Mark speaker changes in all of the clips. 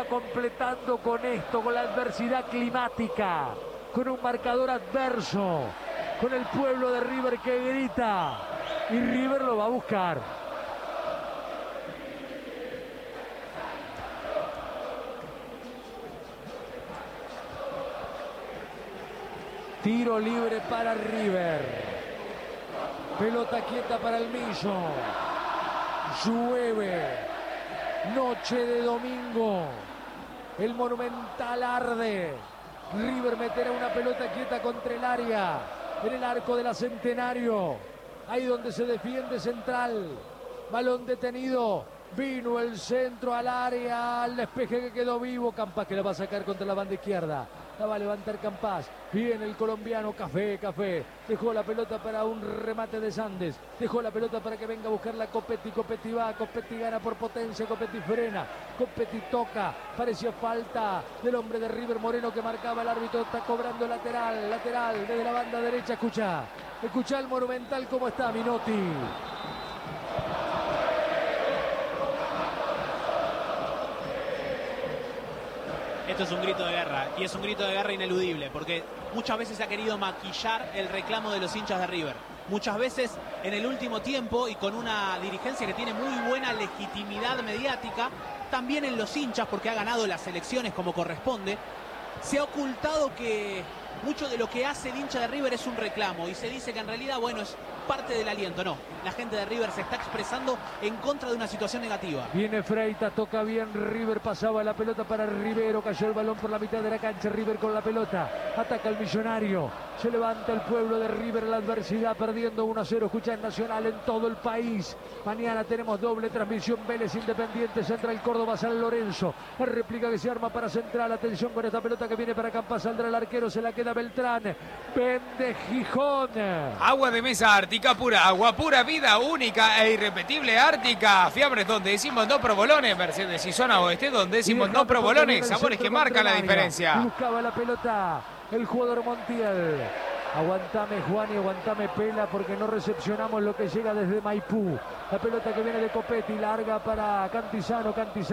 Speaker 1: completando con esto, con la adversidad climática, con un marcador adverso, con el pueblo de River que grita, y River lo va a buscar. Tiro libre para River. Pelota quieta para el Millo. Llueve. Noche de domingo. El Monumental arde. River meterá una pelota quieta contra el área. En el arco de la Centenario. Ahí donde se defiende Central. Balón detenido. Vino el centro al área. Al despeje que quedó vivo. Campas que la va a sacar contra la banda izquierda. La va a levantar Campas. Viene el colombiano Café. Dejó la pelota para un remate de Sandes. Dejó la pelota para que venga a buscarla Copetti. Copetti va. Copetti gana por potencia. Copetti frena. Copetti toca. Parecía falta del hombre de River Moreno que marcaba el árbitro. Está cobrando lateral. Lateral desde la banda derecha. Escucha el Monumental cómo está Minotti.
Speaker 2: Esto es un grito de guerra, y es un grito de guerra ineludible, porque muchas veces se ha querido maquillar el reclamo de los hinchas de River. Muchas veces en el último tiempo, y con una dirigencia que tiene muy buena legitimidad mediática, también en los hinchas, porque ha ganado las elecciones como corresponde, se ha ocultado que mucho de lo que hace el hincha de River es un reclamo, y se dice que en realidad, bueno, es parte del aliento. No, la gente de River se está expresando en contra de una situación negativa.
Speaker 1: Viene Freitas, toca bien River, pasaba la pelota para Rivero, cayó el balón por la mitad de la cancha, River con la pelota, ataca el Millonario, se levanta el pueblo de River, la adversidad, perdiendo 1-0, escucha en Nacional en todo el país. Mañana tenemos doble transmisión, Vélez Independiente, Central Córdoba, San Lorenzo, la réplica que se arma para Central, atención con esta pelota que viene para Campas, saldrá el arquero, se la queda Beltrán, vende Gijón.
Speaker 3: Agua de mesa Ártica, pura agua, pura vida, única e irrepetible Ártica. Fiambres donde decimos no provolones, Mercedes y zona oeste donde decimos no provolones, sabores que marcan la diferencia.
Speaker 1: Buscaba la pelota el jugador Montiel. Aguantame Juan y aguantame Pela porque no recepcionamos lo que llega desde Maipú. La pelota que viene de Copetti, larga para Cantizano.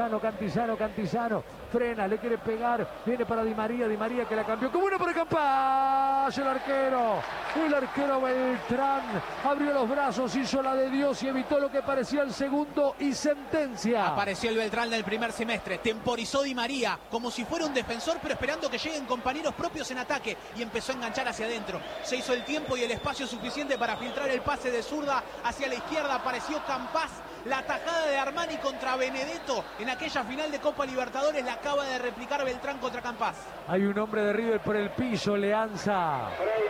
Speaker 1: Frena, le quiere pegar, viene para Di María que la cambió. Como una por Campas, el arquero Beltrán abrió los brazos, hizo la de Dios y evitó lo que parecía el segundo y sentencia.
Speaker 2: Apareció el Beltrán del primer semestre, temporizó Di María como si fuera un defensor, pero esperando que lleguen compañeros propios en ataque, y empezó a enganchar hacia adentro. Se hizo el tiempo y el espacio suficiente para filtrar el pase de zurda hacia la izquierda. Apareció Campas, la tajada de Armani contra Benedetto en aquella final de Copa Libertadores la acaba de replicar Beltrán contra Campas.
Speaker 1: Hay un hombre de River por el piso, Leanza.